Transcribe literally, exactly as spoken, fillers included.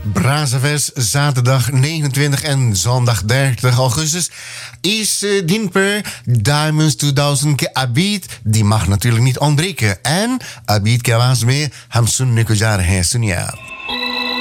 Brazzavers, zaterdag negenentwintig en zondag dertig augustus is uh, Dinper Diamonds tweeduizend ke Abid. Die mag natuurlijk niet ontbreken. En Abid Kawasme, Hamsun Nekujar Hesunia.